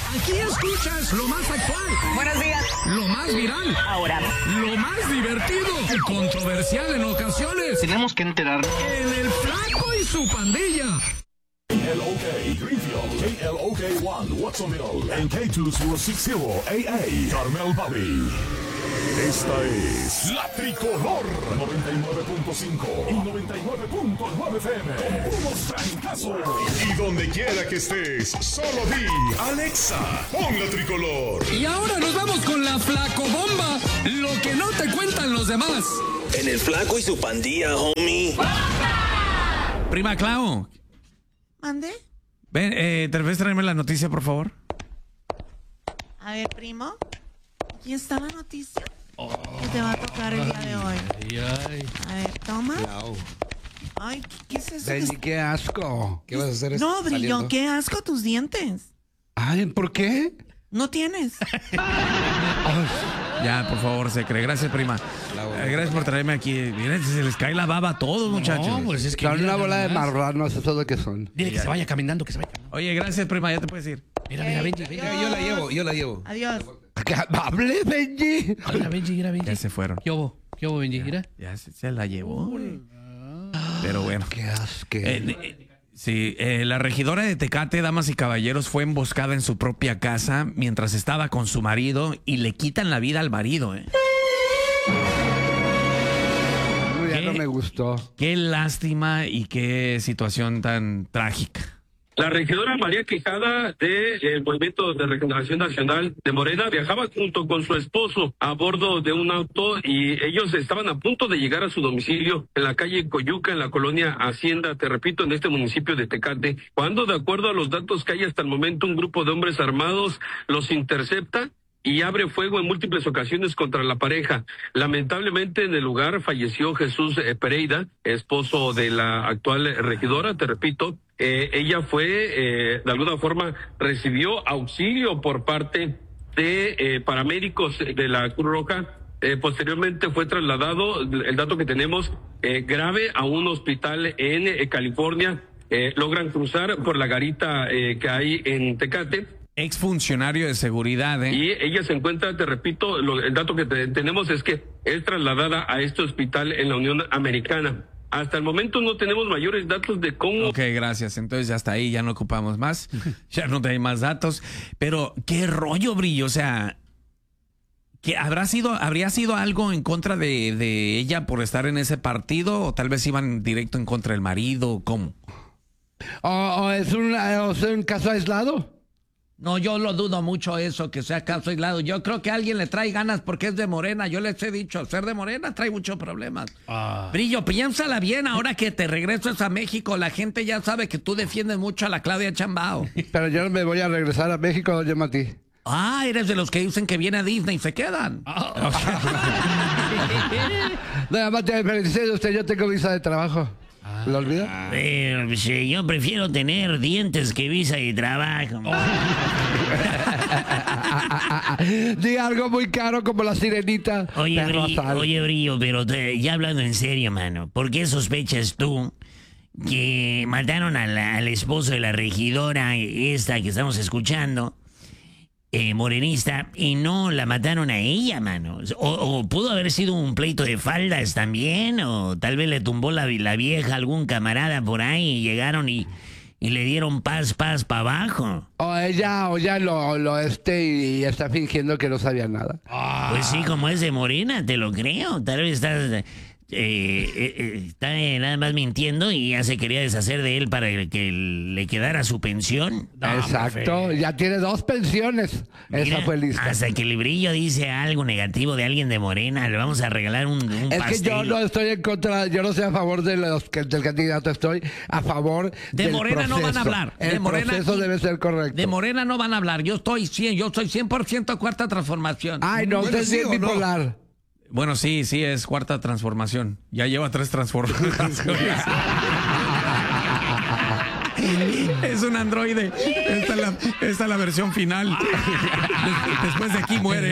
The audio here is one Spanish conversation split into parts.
Aquí escuchas lo más actual. Buenos días. Lo más viral. Ahora. Lo más divertido y controversial en ocasiones. Tenemos que enterar. En El Flaco y su pandilla. KLOK Greenfield, KLOK 1 Watsonville, and K260 AA Carmel Valley. Esta es La Tricolor 99.5 y 99.9 FM. Somos trancazos. Y donde quiera que estés, solo di Alexa, pon La Tricolor. Y ahora nos vamos con la Flacobomba. Lo que no te cuentan los demás. En El Flaco y su pandilla, homie. Prima Clau. ¿Mande? Ven, ¿te puedes traerme la noticia, por favor? A ver, primo. Aquí está la noticia que te va a tocar el día de hoy. A ver, toma. Ay, ¿qué es eso? Benji, qué asco. ¿Qué vas a hacer? No, Brillo, saliendo? qué asco tus dientes. Ay, ¿por qué? No tienes. Ya, por favor, Secre. Gracias, prima. Gracias por traerme aquí. Miren, se les cae la baba a todos, muchachos. No, pues es que Son mira, una bola de nada más. marranos, eso es lo que son. Dile que se vaya caminando, que se vaya. Oye, gracias, prima. Ya te puedes ir. Mira, Benji, Benji. Yo la llevo. Adiós. ¿Qué amable, Benji? Mira, Benji, mira, Benji. Ya se fueron. ¿Qué hubo, Benji? Mira. Ya se la llevó. Pero bueno. Qué asco. Sí, la regidora de Tecate, damas y caballeros, fue emboscada en su propia casa mientras estaba con su marido y le quitan la vida al marido. Ya no me gustó. Qué lástima y qué situación tan trágica. La regidora María Quijada del Movimiento de Regeneración Nacional de Morena viajaba junto con su esposo a bordo de un auto y ellos estaban a punto de llegar a su domicilio en la calle Coyuca, en la colonia Hacienda, te repito, en este municipio de Tecate, cuando de acuerdo a los datos que hay hasta el momento, un grupo de hombres armados los intercepta y abre fuego en múltiples ocasiones contra la pareja. Lamentablemente en el lugar falleció Jesús Pereira, esposo de la actual regidora, te repito. Ella fue, de alguna forma, recibió auxilio por parte de paramédicos de la Cruz Roja. Posteriormente fue trasladado, el dato que tenemos, grave a un hospital en California. Logran cruzar por la garita que hay en Tecate. Exfuncionario de seguridad, Y ella se encuentra, te repito, el dato que tenemos es que es trasladada a este hospital en la Unión Americana. Hasta el momento no tenemos mayores datos de cómo... Ok, gracias. Entonces ya hasta ahí, ya no ocupamos más. Ya no hay más datos. Pero, ¿qué rollo, Brillo? O sea, ¿que habría sido algo en contra de ella por estar en ese partido? ¿O tal vez iban directo en contra del marido? ¿Cómo? ¿O es un caso aislado? No, yo lo dudo mucho eso, que sea caso aislado. Yo creo que a alguien le trae ganas porque es de Morena. Yo les he dicho, ser de Morena trae muchos problemas. Brillo, piénsala bien, ahora que te regresas a México, la gente ya sabe que tú defiendes mucho a la Claudia Sheinbaum. Pero yo no me voy a regresar a México, doña Mati. Ah, eres de los que dicen que viene a Disney y se quedan. Doña Mati, me felicito usted, yo tengo visa de trabajo. ¿Lo olvida? Yo prefiero tener dientes que visa de trabajo. Diga algo muy caro como la sirenita. Oye, Brillo, pero ya hablando en serio, mano, ¿por qué sospechas tú que mataron al esposo de la regidora esta que estamos escuchando, morenista, y no la mataron a ella, mano? O pudo haber sido un pleito de faldas también, o tal vez le tumbó la vieja a algún camarada por ahí y llegaron y le dieron paz para abajo. O ella y está fingiendo que no sabía nada. Pues sí, como es de Morena, te lo creo. Tal vez está nada más mintiendo y ya se quería deshacer de él para que le quedara su pensión. Exacto, ya tiene 2 pensiones. Mira, esa fue lista. Hasta que el Brillo dice algo negativo de alguien de Morena, le vamos a regalar un es pastel. que yo no estoy en contra, yo no estoy a favor del candidato, estoy a favor de Morena proceso. No van a hablar. El proceso debe ser correcto. De Morena no van a hablar. Yo soy 100% cuarta transformación. Ay, no, usted es bien bipolar. Bueno, sí, es cuarta transformación. Ya lleva 3 transformaciones. Es un androide. Esta es la versión final. Después de aquí muere.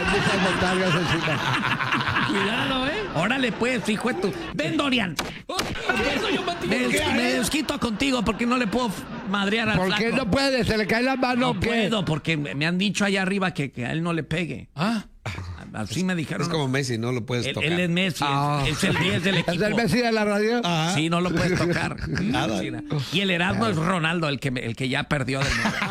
Cuidado, Órale, pues, hijo de tu... Ven, Dorian. Me desquito contigo porque no le puedo madrear al ¿Por flaco. qué no puede? ¿Se le cae la mano No o qué? puedo, porque me han dicho allá arriba que a él no le pegue. Ah, Así me dijeron. Es como Messi, no lo puedes tocar. Él es Messi, Ah. es el 10 del equipo. ¿Es el Messi de la radio? Sí, no lo puedes tocar. Nada. Sí, y el Erasmo es Ronaldo, el que ya perdió del mundo.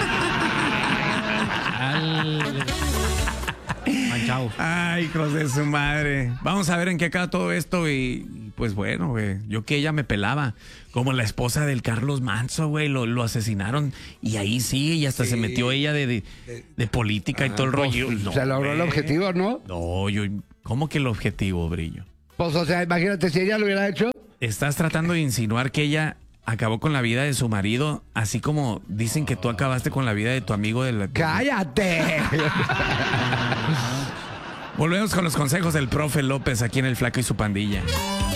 manchado. Ay, hijos de su madre. Vamos a ver en qué acaba todo esto y pues bueno, güey. Yo que ella me pelaba. Como la esposa del Carlos Manso, güey. Lo asesinaron y ahí sigue y hasta se metió ella de política y todo el rollo. No, Se logró el güey. objetivo, ¿no? No, ¿cómo que el objetivo, Brillo? Pues, o sea, imagínate, si ella lo hubiera hecho. Estás tratando de insinuar que ella acabó con la vida de su marido, así como dicen que tú acabaste con la vida de tu amigo de la... ¡Cállate! Volvemos con los consejos del profe López aquí en El Flaco y su pandilla.